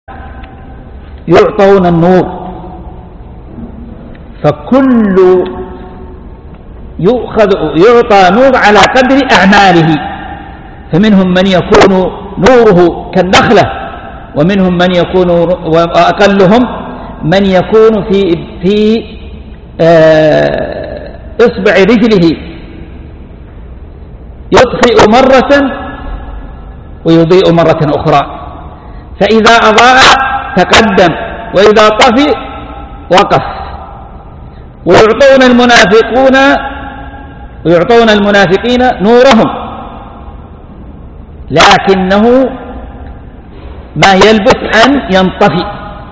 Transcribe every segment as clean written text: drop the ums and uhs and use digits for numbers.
يعطون النور، فكل يعطى نور على قدر أعماله، فمنهم من يكون نوره كالنخلة، ومنهم من يكون وأقلهم من يكون في إصبع رجله، يطفئ مرة ويضيء مرة أخرى، فإذا أضاء تقدم وإذا طفئ وقف. ويعطون المنافقين نورهم، لكنه ما يلبث أن ينطفئ،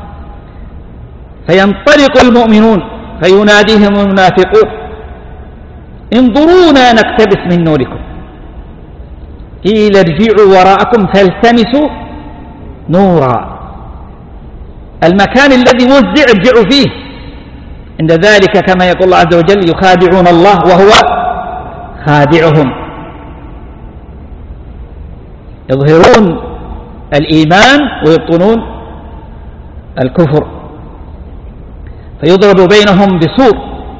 فينطلق المؤمنون فيناديهم المنافقون انظرونا نقتبس من نوركم، قيل ارجعوا وراءكم فالتمسوا نورا. المكان الذي وزع ارجعوا فيه. عند ذلك كما يقول الله عز وجل يخادعون الله وهو خادعهم، يظهرون الإيمان ويبطنون الكفر، فيضرب بينهم بسور،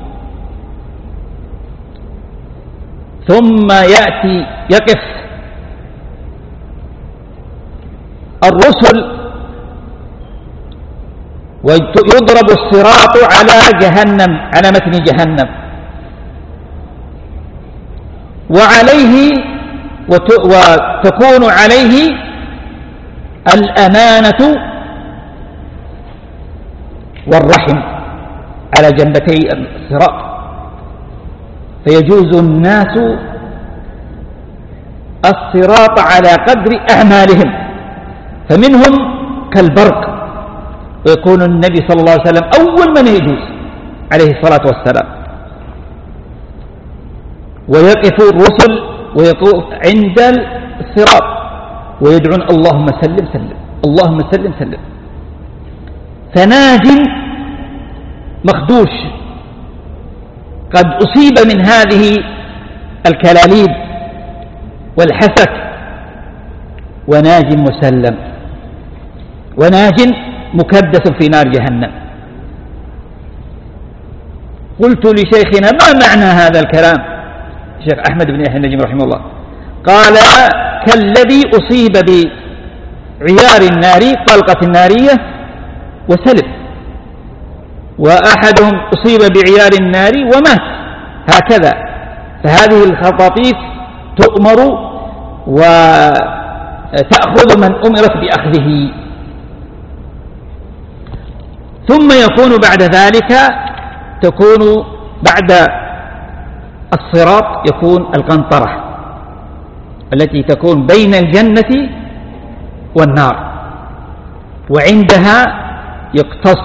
ثم يقف الرسل ويضرب الصراط على جهنم، على متن جهنم، وعليه وتكون عليه الأمانة والرحم على جنبتي الصراط، فيجوز الناس الصراط على قدر أعمالهم، فمنهم كالبرق، ويكون النبي صلى الله عليه وسلم أول من يجوز عليه الصلاة والسلام، ويقف الرسل ويقف عند الصراط ويدعون اللهم سلم سلم، اللهم سلم سلم. فناج مخدوش قد أصيب من هذه الكلاليب والحسك، وناج مسلم، وناج مكدس في نار جهنم. قلت لشيخنا ما معنى هذا الكلام؟ الشيخ أحمد بن يحيى النجم رحمه الله قال كالذي أصيب بعيار النار، طلقة النارية، وسلم، وأحدهم أصيب بعيار النار ومات، هكذا. فهذه الخطاطيف تؤمر وتأخذ من أمرت بأخذه. ثم يكون بعد ذلك تكون بعد الصراط يكون القنطرة التي تكون بين الجنة والنار، وعندها يقتص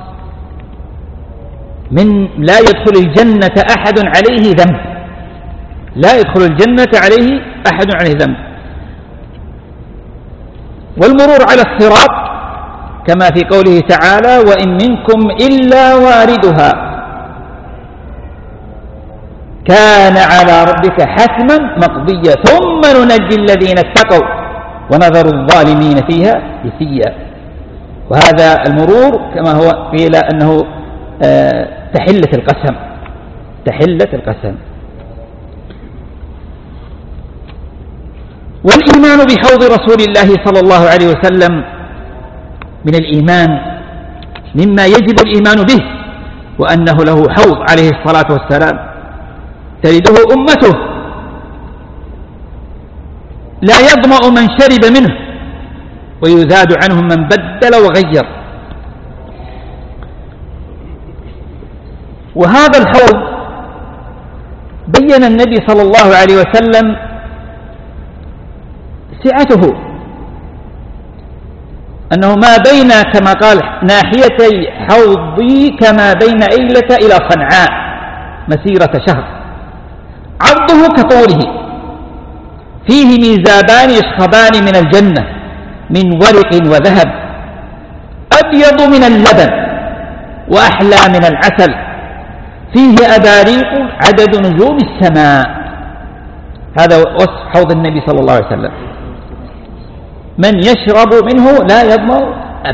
من لا يدخل الجنة أحد عليه ذنب، لا يدخل الجنة عليه أحد عليه ذنب. والمرور على الصراط كما في قوله تعالى وإن منكم إلا واردها كان على ربك حتما مقضيا ثم ننجي الذين اتقوا ونذر الظالمين فيها جثيا. وهذا المرور كما هو قيل أنه تحلة القسم، تحلة القسم. والإيمان بحوض رسول الله صلى الله عليه وسلم من الإيمان مما يجب الإيمان به، وأنه له حوض عليه الصلاة والسلام ترده أمته لا يظمأ من شرب منه ويزاد عنه من بدل وغير. وهذا الحوض بين النبي صلى الله عليه وسلم سعته، أنه ما بين كما قال ناحيتي حوضي كما بين أيلة إلى صنعاء مسيرة شهر، عرضه كطوله، فيه ميزابان يشخبان من الجنة من ورق وذهب، أبيض من اللبن وأحلى من العسل، فيه أباريق عدد نجوم السماء. هذا وصف حوض النبي صلى الله عليه وسلم، من يشرب منه لا يظمأ